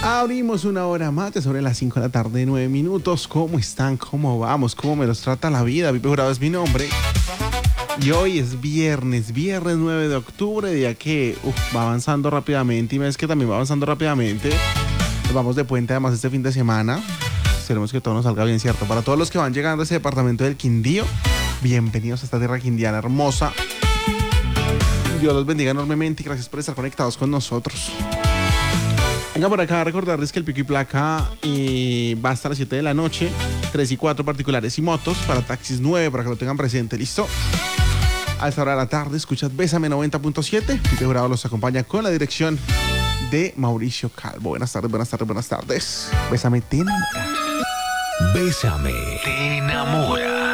Abrimos una hora más de sobre las 5 de la tarde, 9 minutos. ¿Cómo están? ¿Cómo vamos? ¿Cómo me los trata la vida? Pipe Jurado es mi nombre. Y hoy es viernes 9 de octubre, día que va avanzando rápidamente y mes que también va avanzando rápidamente. Nos vamos de puente además este fin de semana. Esperemos que todo nos salga bien, ¿cierto? Para todos los que van llegando a ese departamento del Quindío, bienvenidos a esta tierra quindiana hermosa. Dios los bendiga enormemente y gracias por estar conectados con nosotros. Venga por acá a recordarles que el pico y placa va hasta las 7 de la noche, 3 y 4 particulares y motos, para taxis 9, para que lo tengan presente, ¿listo? A esta hora de la tarde escuchad Bésame 90.7, Pipe Jurado los acompaña con la dirección de Mauricio Calvo. Buenas tardes, buenas tardes, buenas tardes. Bésame, te enamora. Bésame, te enamora.